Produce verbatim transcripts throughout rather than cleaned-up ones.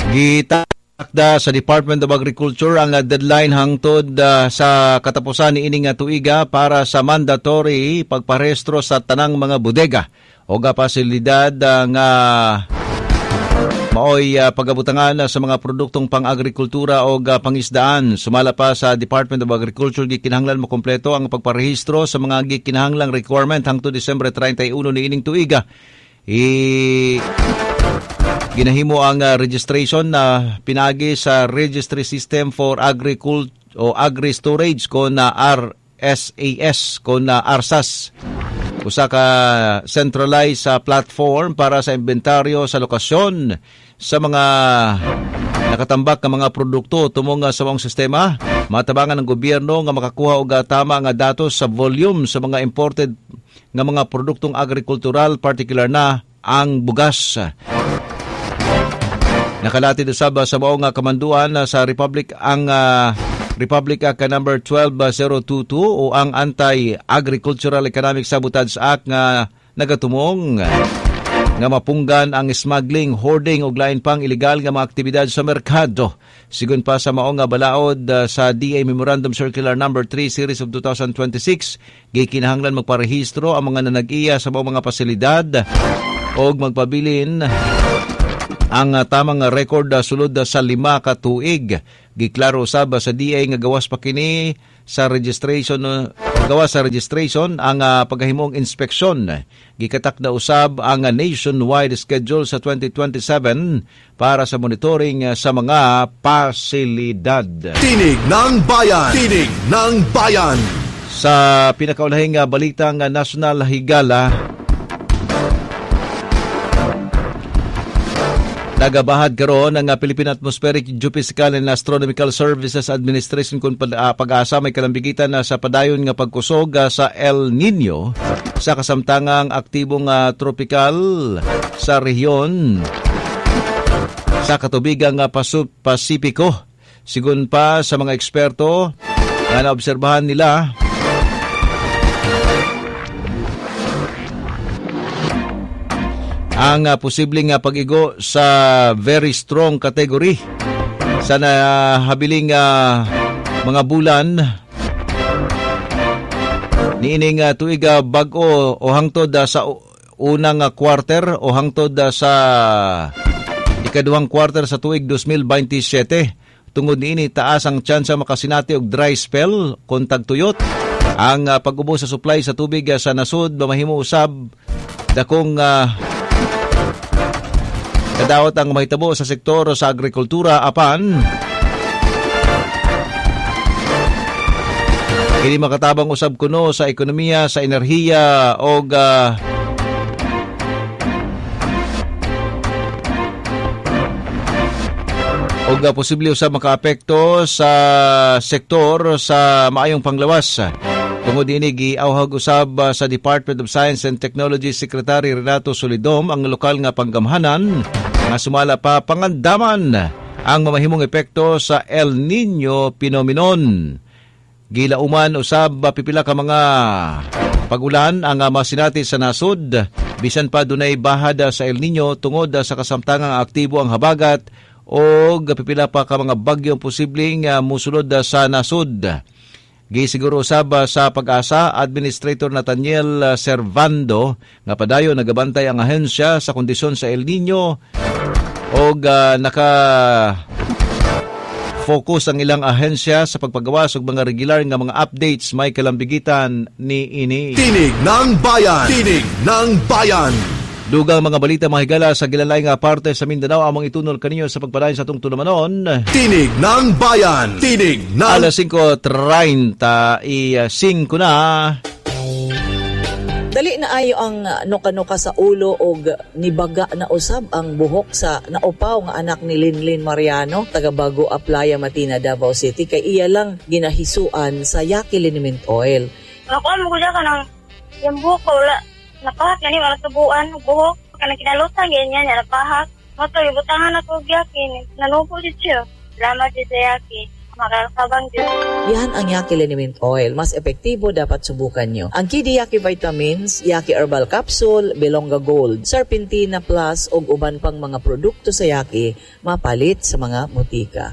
Gitakda sa Department of Agriculture ang deadline hangtod uh, sa katapusan ni ining tuiga para sa mandatory pagparehistro sa tanang mga bodega o ga pasilidad uh, nga maoy uh, pagabutangan sa mga produktong pang-agrikultura o uh, pangisdaan. Sumala pa sa Department of Agriculture gikinahanglan makompleto ang pagparehistro sa mga gikinahanglang requirement hangtod Disyembre thirty-one ni ining tuiga. I ginahimo ang uh, registration na uh, pinagi sa Registry System for Agriculture o Agri-Storage kon na R S A S kon na R S A S. Usa ka centralized sa uh, platform para sa inventaryo sa lokasyon sa mga nakatambak nga mga produkto tumong sa mong sistema. Matabangan ng gobyerno nga makakuha og tama nga datos sa volume sa mga imported nga mga produktong agrikultural, particular na ang bugas. Nakalatid usab sa mao nga kamanduan sa Republic ang uh, Republic Act number twelve thousand twenty-two o ang Anti-Agricultural Economic Sabotage Act nga nagatumong nga mapunggan ang smuggling, hoarding ug lain pang ilegal nga mga aktibidad sa merkado. Sigon pa sa mao nga balaod uh, sa D A Memorandum Circular number three series of twenty twenty-six, gikinahanglan magparehistro ang mga nanag-iya sa mga pasilidad og magpabilin ang uh, tamang record uh, sulod uh, sa lima ka tuig. Giklaro usab sa D A nga gawas pa kini sa registration uh, gawas sa registration ang uh, paghahimong inspeksyon. Gikatak na usab ang uh, nationwide schedule sa twenty twenty-seven para sa monitoring uh, sa mga pasilidad. Tinig ng Bayan! Tinig ng Bayan! Sa pinakaulahing uh, balitang uh, national higala, nagabahad karon ang Philippine Atmospheric Geophysical and Astronomical Services Administration kung pag-asa may kalambigitan na sa padayon nga pagkusog sa El Nino sa kasamtangang aktibong uh, tropical sa rehiyon sa katubigang uh, Pasipiko. Sigun pa sa mga eksperto na naobserbahan nila, ang uh, posibleng uh, pag-igo sa very strong category sa nahabiling uh, mga bulan niining uh, tuig uh, bag-o o hangtod uh, sa unang uh, quarter o hangtod uh, sa ikaduhang quarter sa tuig twenty twenty-seven. Tungod niini taas ang tsansa makasinati og dry spell kon tagtuyot. Ang uh, pag-ubos sa supply sa tubig uh, sa nasud mahimo usab dakong uh, kadawat ang mahitabo sa sektor sa agrikultura apan kini makatabang usab kuno sa ekonomiya, sa enerhiya og uh, og uh, posible usab makaapekto sa sektor sa maayong panglawas. Tungod ini giawhag usab uh, sa Department of Science and Technology Secretary Renato Solidom ang lokal nga panggamhanan nga sumala pa pangandaman ang mamahimong epekto sa El Nino phenomenon. Gilauman usab pipila ka mga pagulan ang masinati sa nasud bisan pa dunay bahad sa El Nino tungod sa kasamtangang aktibo ang habagat o pipila pa ka mga bagyong posibleng musulod sa nasud. Gisiguro usab sa pag-asa Administrator Nathaniel Servando nga padayon nagabantay ang ahensya sa kondisyon sa El Nino og uh, naka focus ang ilang ahensya sa pagpagawas og mga regular nga mga updates may kalambigitan ni ini. Tinig ng Bayan! Tinig ng Bayan! Dugang mga balita mahigala sa gilalay nga parte sa Mindanao among itunol kaninyo sa pagpadayon sa atong tulumanon. Tinig ng Bayan! Tinig ng alas five thirty-five na. Dali na ayo ang nuka-nuka sa ulo og nibaga na usab ang buhok sa naupaw nga anak ni Linlin Mariano taga Bago Aplaya, Matina, Davao City kay iya lang ginahisuan sa Yaki Liniment Oil. Nakuha mo ko dyan ka ng yung buhok ko wala napahak yan wala tubuan buhok kanang kinalutan ganyan yan napahak mato ibutangan ako og Yaki nanupo dito siya salamat dito sa Yaki makakabang dito. Yan ang Yaki Liniment Oil. Mas epektibo, dapat subukan nyo. Ang Kidi Yaki Vitamins, Yaki Herbal Capsule, Belonga Gold, Serpentina Plus, o uban pang mga produkto sa Yaki, mapalit sa mga butika.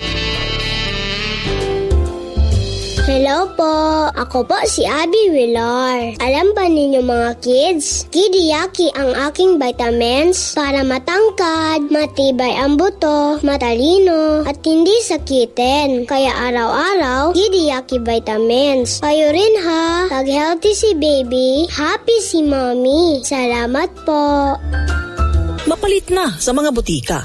Hello po! Ako po si Abby Villar. Alam ba ninyo mga kids? Kidi Yaki ang aking vitamins para matangkad, matibay ang buto, matalino, at hindi sakitin. Kaya araw-araw, Kidi Yaki vitamins. Kayo rin ha! Pag healthy si baby, happy si mommy. Salamat po! Mapalit na sa mga butika.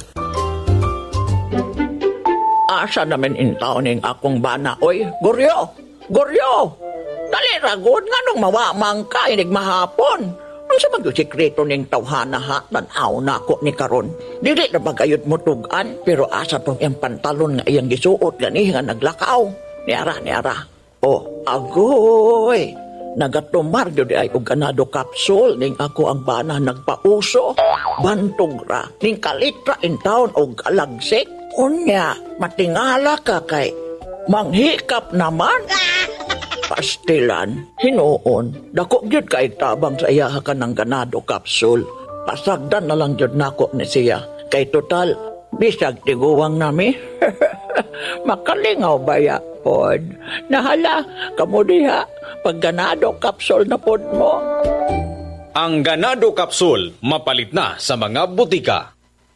Asa namin intaw ning akong bana, oy, Goryo! Goryo! Dali ragod nga nung mawamang ka, inig mahapon. Ano sa mag-sikreto ning tawhana ha, tanaw na ako ni karon. Dili na bagayod mo tugan, pero asa tong yung pantalon nga iyang gisuot gani nga naglakaw. Niara, niara. Oh, agoy! Nagatumar yun ay og ganado capsule ning ako ang bana nagpauso. Bantog ra, ning kalitra in town og alagsik. Unya, matingala ka kay manghikap naman. Pastilan, hinuon, dako gyud kay tabang sa iya ka ng ganado capsule. Pasagdan na lang gyud nako ni siya. Kay total, bisag tiguwang nami. Makalingaw baya pod. Nahala, kamo diha, pag ganado capsule na pod mo. Ang ganado capsule, mapalit na sa mga butika.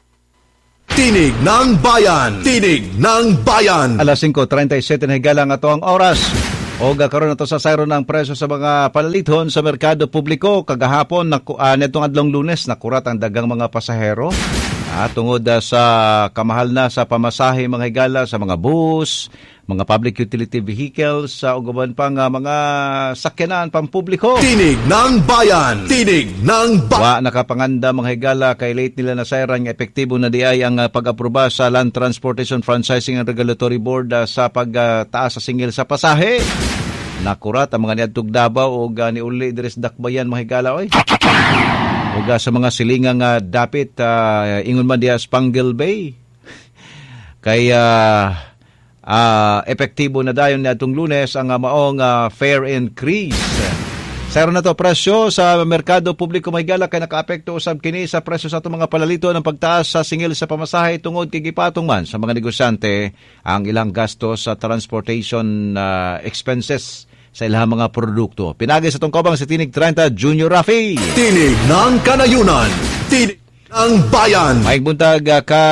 Tinig ng Bayan! Tinig ng Bayan! Alas singko trenta'y siyete na higala nga to ang oras. O gakaroon na to sa sayro ng presyo sa mga palalithon sa merkado publiko. Kagahapon, na, uh, netong adlong Lunes, nakurat ang dagang mga pasahero. Uh, tungod uh, sa kamahal na sa pamasahe mga higala sa mga bus, mga public utility vehicles, sa uh, ugaban pang uh, mga sakyanan pampubliko. Tinig ng Bayan! Tinig ng Bayan! Wa nakapanganda mga higala kay late nila na sayran nga epektibo na di ay ang uh, pag-aproba sa Land Transportation Franchising and Regulatory Board uh, sa pagtaas uh, sa singil sa pasahe. Nakurat ang mga niadtog Davao o uh, ni uli Idris Dakbayan mga higala oy. Uga sa mga silingang uh, dapit uh, ingon man diya Spangle Bay. Kaya uh, epektibo na dayon niadtong Lunes ang uh, maong uh, fare increase. Sayro na to presyo sa merkado publiko mahigala kay nakaapekto usab kini sa presyo sa atong mga palalito ng pagtaas sa singil sa pamasahe tungod kay gipatong man sa mga negosyante ang ilang gastos sa transportation uh, expenses sa ilang mga produkto. Pinagay sa itong kabang si Tinig trenta, Junior Rafi. Tinig ng Kanayunan. Tinig ng Bayan. Maing buntag ka,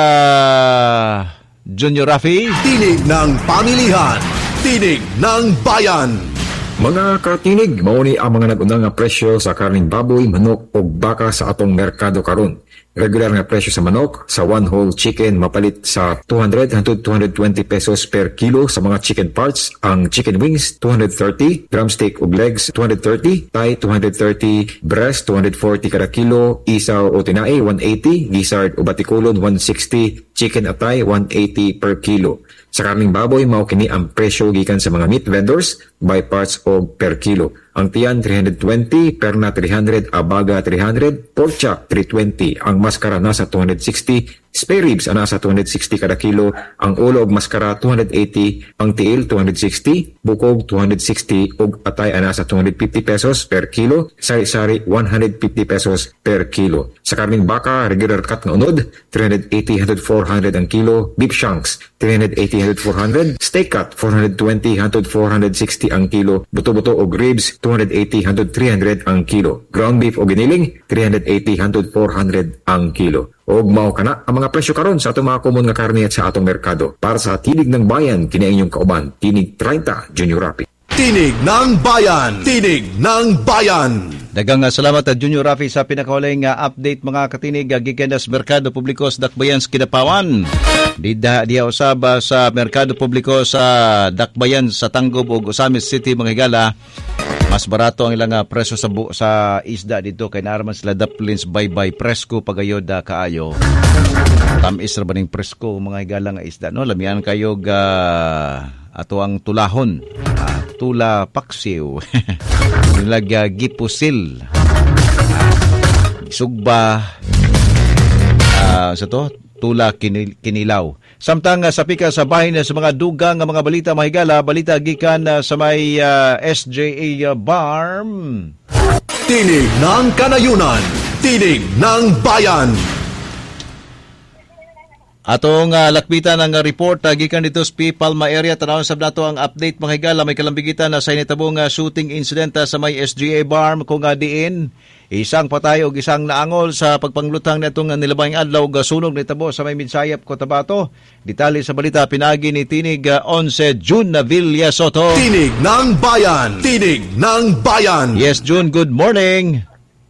Junior Rafi. Tinig ng Pamilihan. Tinig ng Bayan. Mga katinig, mauni ang mga nag-unang nga presyo sa karning baboy, manok o baka sa atong merkado karon. Regular nga presyo sa manok, sa one whole chicken mapalit sa two hundred hangtod two hundred twenty pesos per kilo sa mga chicken parts. Ang chicken wings, two hundred thirty, drumstick ug legs, two hundred thirty, thigh, two hundred thirty, breast, two hundred forty kada kilo, isaw o tinae, one eighty, gizzard o batikulon, one sixty, chicken atay, one eighty per kilo. Sa karning baboy, mao kini ang presyo gikan sa mga meat vendors by parts o per kilo. Ang tiyan, three hundred twenty, perna three hundred, abaga three hundred, pork chop three twenty, ang maskara nasa two hundred sixty, spare ribs nasa two hundred sixty kada kilo, ang ulo og maskara two hundred eighty, ang tiil two hundred sixty, bukog two hundred sixty ug atay nasa two hundred fifty pesos per kilo, sari-sari one hundred fifty pesos per kilo. Sa karning baka, regular cut nga unod, three hundred eighty hangtod four hundred ang kilo, beef shanks three hundred eighty hangtod four hundred, steak cut four hundred twenty hangtod four hundred sixty ang kilo, buto-buto og ribs two hundred eighty hangtod three hundred ang kilo, ground beef o giniling three hundred eighty hangtod four hundred ang kilo. Og mao kana ang mga presyo karon sa atong mga common nga karne at sa atong merkado. Para sa Tinig ng Bayan, kini ang inyong kauban, Tinig trenta, Junior Rafi. Tinig ng Bayan! Tinig ng Bayan! Dagang uh, salamat at Junior Rafi sa pinakawaling uh, update mga katinig uh, gikan sa merkado publiko sa Dakbayan sa Kidapawan. Dida dia usab uh, sa merkado publiko sa Dakbayan sa Tanggob ug Osamis City mga higala. Mas barato ang ilang uh, presyo sa bu- sa isda dito kay naaraman sila daplins bye-bye presko pagayod uh, kaayo. Tamis ra baning presko mga higala nga isda no lamian kayo ga uh, ato ang tulahon. Uh, tula paksiw. Nilag uh, gipusil. Uh, sugba uh, sa to tula kinil, kinilaw. Samtang uh, sa pika sa bahin uh, sa mga dugang nga mga balita mahigala, balita gikan uh, sa may uh, S J A uh, Barm. Tinig ng Kanayunan, Tinig ng Bayan. Atong uh, lakbitan ang uh, report uh, gikan dito sa P. Palma area. Tanawon sab nato ang update mga higala. May kalambigitan na uh, sa initabong uh, shooting incident uh, sa may S G A Barm kung uh, diin isang patay o isang naangol sa pagpanglutang nitong uh, nilabayng adlaw uh, sunog nitabo sa may Midsayap, Cotabato. Detalye sa balita pinagi ni Tinig uh, eleven June na Villa Soto. Tinig ng Bayan, Tinig ng Bayan. Yes, June, good morning.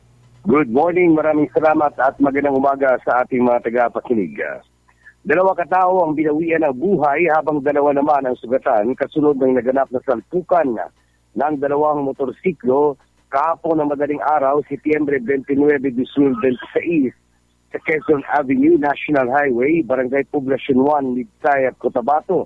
Good morning, maraming salamat at magandang umaga sa ating mga tagapakinig. Dalawa katao ang binawian ng buhay habang dalawa naman ang sugatan kasunod ng naganap na salpukan ng dalawang motorsiklo kahapon ng madaling araw, Setyembre twenty-nine, twenty twenty-six sa Quezon Avenue, National Highway, Barangay Poblacion one, Midsayap, Cotabato.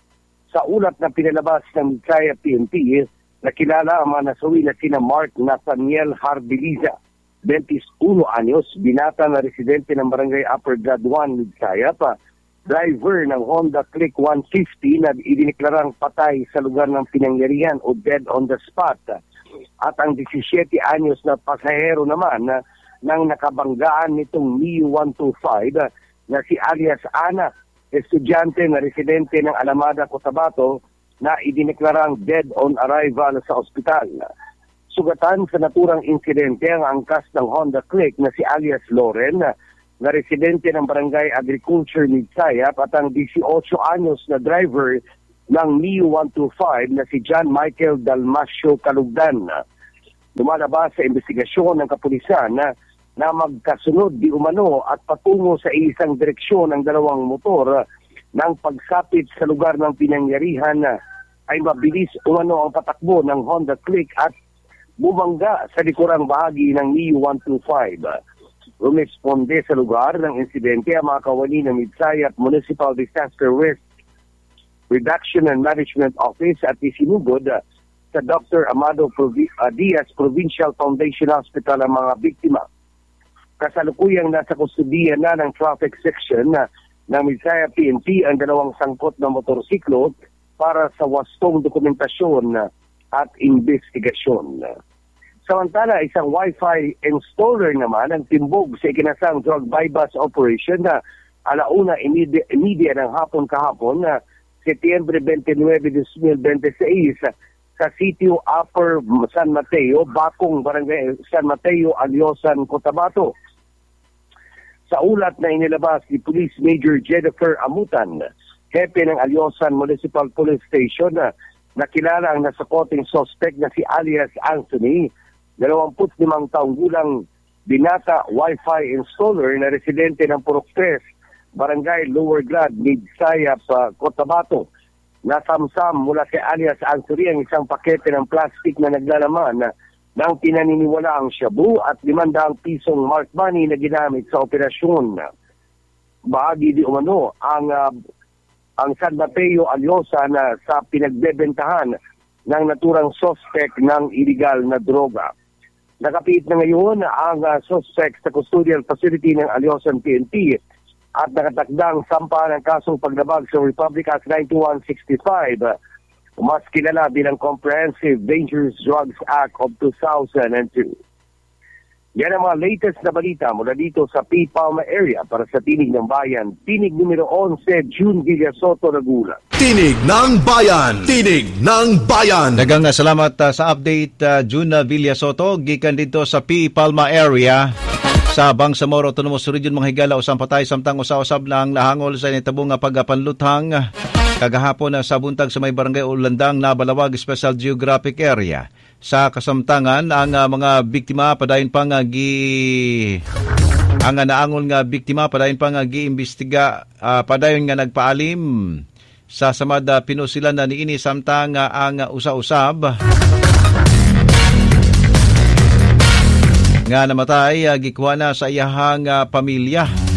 Sa ulat na pinalabas ng Midsayap P N P, nakilala ang mga nasawi na sina Mark Nathaniel Harbiliza, twenty-one anyos, binata na residente ng Barangay Upper Grade one, Midsayap, driver ng Honda Click one fifty na idiniklarang patay sa lugar ng pinangyarihan o dead on the spot. At ang seventeen anyos na pasahero naman na nang nakabanggaan nitong M I U one twenty-five na si alias Ana, estudyante na residente ng Alamada, Cotabato na idineklarang dead on arrival sa ospital. Sugatan sa naturang insidente ang angkas ng Honda Click na si alias Loren na residente ng Barangay Agriculture, Midsayap at ang eighteen anyos na driver ng M I U one twenty-five na si John Michael Dalmasio Calugdan. Lumalabas sa investigasyon ng kapulisan na, na magkasunod di umano at patungo sa isang direksyon ng dalawang motor nang pagsapit sa lugar ng pinangyarihan ay mabilis umano ang patakbo ng Honda Click at bumangga sa likurang bahagi ng M I U one twenty-five. Rumesponde sa lugar ng insidente ang mga kawani ng Midsayap Municipal Disaster Risk Reduction and Management Office at isinugod uh, sa Doctor Amado Provi- uh, Diaz Provincial Foundation Hospital ang mga biktima. Kasalukuyang nasa kustudiya na ng traffic section uh, ng Midsayap P N P ang dalawang sangkot na motorsiklo para sa wastong dokumentasyon uh, at investigasyon. Samantala, isang Wi-Fi installer naman ang timbog sa ikinasang drug bypass operation na alauna imidya, imidya ng hapon kahapon na Setyembre twenty-nine, twenty twenty-six sa sitio Upper San Mateo, Bakong, Barangay San Mateo, Alyosan, Cotabato. Sa ulat na inilabas ni Police Major Jennifer Amutan, hepe ng Alyosan Municipal Police Station na nakilala ang nasakoting suspect na si alias Anthony, dalawamputlima taong gulang binata Wi-Fi installer na residente ng Purok tres, Barangay Lower Grade, Midsayap, uh, Cotabato. Nasamsam mula kay alias Anthony ang isang pakete ng plastic na naglalaman na ng pinaniniwalaang shabu at limandang pisong mark money na ginamit sa operasyon. Bahagi di umano ang uh, ang San Mateo Alyosa na sa pinagbebentahan ng naturang suspect ng illegal na droga. Nakapit na ngayon ang uh, suspect sa custodial facility ng Alyosan P N P at nakatakdang sampa ng kasong paglabag sa Republic Act ninety-one sixty-five, mas kilala bilang Comprehensive Dangerous Drugs Act of two thousand two. Yan ang mga latest na balita mula dito sa P. Palma area para sa Tinig ng Bayan. Tinig numero eleven, June Villa Soto, Laguna. Tinig ng Bayan, Tinig ng Bayan. Daghang salamat uh, sa update, uh, June Villa Soto, gikan dito sa P. Palma area. Sa Bangsamoro Autonomous Region mga higala usang patay samtang usa-usab lang nahangol sa initabong nga pagpanluthang kagahapon na sa buntag sa may Barangay Ulandang na Balawag Special Geographic Area. Sa kasamtangan ang uh, mga biktima padayon pang uh, gi ang uh, naangol nga biktima padayon pang uh, giimbestiga uh, padayon nga nagpaalim sa samad uh, pinusilan na niini samtang uh, ang uh, usa-usab nga namatay uh, gikuha na sa iyahang uh, pamilya.